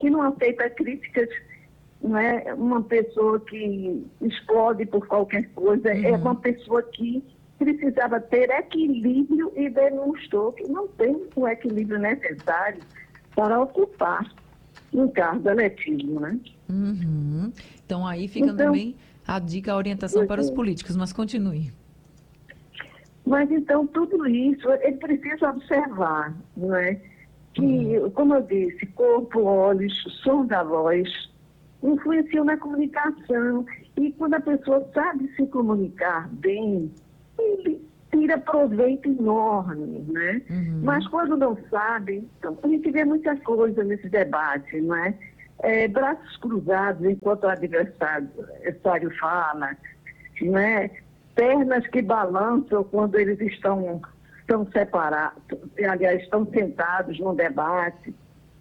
que não aceita críticas, não é uma pessoa que explode por qualquer coisa, é uma pessoa que precisava ter equilíbrio e demonstrou que não tem o equilíbrio necessário para ocupar um cargo eletivo, né? Uhum. Então, aí fica Então, também a dica, a orientação para os políticos, mas continue. mas então tudo isso ele precisa observar, não é? Que, como eu disse, corpo, olhos, som da voz, influenciam na comunicação. E quando a pessoa sabe se comunicar bem, ele tira proveito enorme, né? Mas quando não sabe, então a gente vê muita coisa nesse debate, não é? Braços cruzados enquanto o adversário fala, não é? Pernas que balançam quando eles estão separados, aliás, estão sentados num debate.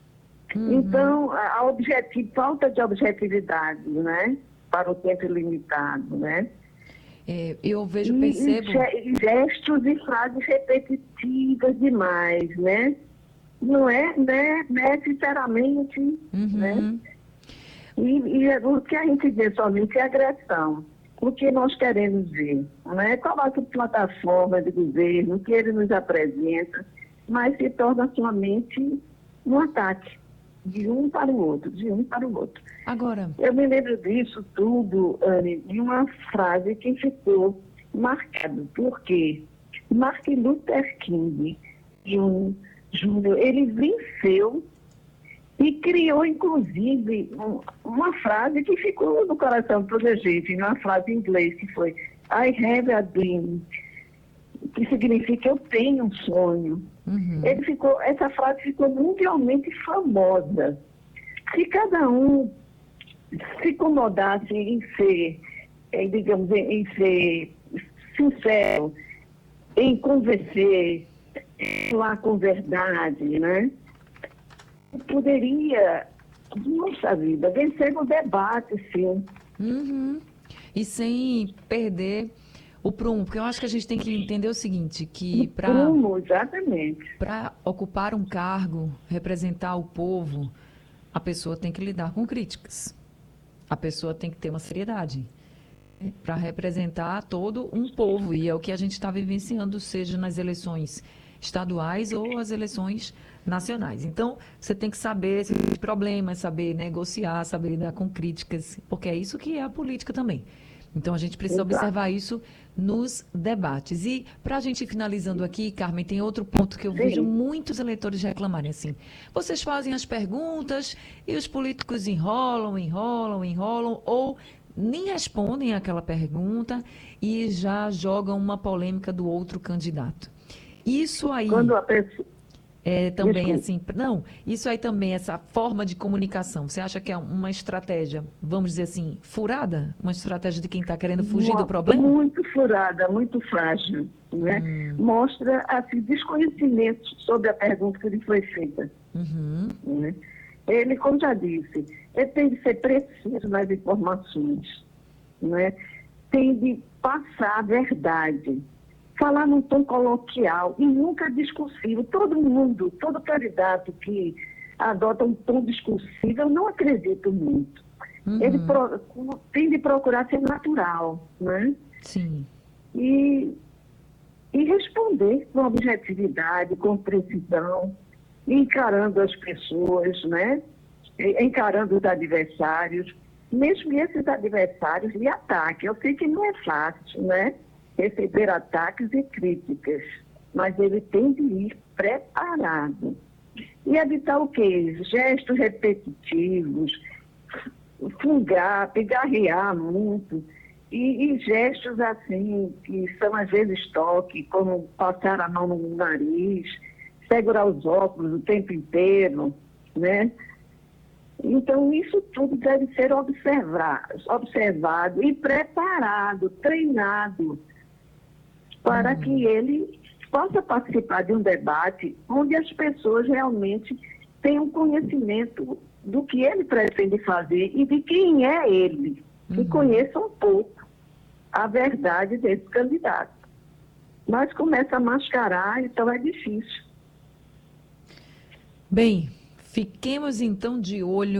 Então, falta de objetividade, né? Para o tempo limitado, né? Eu vejo, E percebo... gestos e frases repetitivas demais, né? Não é, né? Necessariamente, né? E o que a gente vê somente é agressão. O que nós queremos ver, né? Qual a plataforma de governo, o que ele nos apresenta, mas se torna somente um ataque de um para o outro, de um para o outro. Agora... Eu me lembro disso tudo, Anne, de uma frase que ficou marcada, porque Martin Luther King Jr., ele venceu e criou, inclusive, uma frase que ficou no coração de toda a gente, uma frase em inglês, que foi I have a dream, que significa eu tenho um sonho. Essa frase ficou mundialmente famosa. Se cada um se incomodasse em ser, digamos, em ser sincero, em convencer, em falar com verdade, né? Poderia, nossa vida, vencer no debate, sim. E sem perder o prumo, porque eu acho que a gente tem que entender o seguinte, que Prumo, exatamente. para ocupar um cargo, representar o povo, a pessoa tem que lidar com críticas. A pessoa tem que ter uma seriedade para representar todo um povo, e é o que a gente está vivenciando, seja nas eleições estaduais ou as eleições nacionais. Então, você tem que saber esse problema, saber negociar, saber lidar com críticas, porque é isso que é a política também. Então, a gente precisa observar isso nos debates. E, para a gente ir finalizando aqui, Carmen, tem outro ponto que eu vejo muitos eleitores reclamarem assim. Vocês fazem as perguntas e os políticos enrolam, ou nem respondem àquela pergunta e já jogam uma polêmica do outro candidato. Isso aí... Quando a pessoa... também assim, não, isso aí também, essa forma de comunicação, você acha que é uma estratégia, vamos dizer assim, furada? Uma estratégia de quem está querendo fugir do problema? Muito furada, muito frágil, né? Mostra, assim, desconhecimento sobre a pergunta que lhe foi feita. Né? Ele, como já disse, ele tem de ser preciso nas informações, né? Tem de passar a verdade, falar num tom coloquial e nunca discursivo. Todo candidato que adota um tom discursivo, eu não acredito muito. Ele tem de procurar ser natural, né? Sim. E responder com objetividade, com precisão, encarando as pessoas, né? Encarando os adversários, mesmo esses adversários lhe ataquem. Eu sei que não é fácil, né? Receber ataques e críticas, mas ele tem de ir preparado. E evitar o quê? Gestos repetitivos, fungar, pigarrear muito, e gestos assim, que são às vezes toque, como passar a mão no nariz, segurar os óculos o tempo inteiro, né? Então, isso tudo deve ser observado e preparado, treinado, para que ele possa participar de um debate onde as pessoas realmente tenham conhecimento do que ele pretende fazer e de quem é ele, que conheçam um pouco a verdade desse candidato. Mas começa a mascarar, então é difícil. Bem, Fiquemos então de olho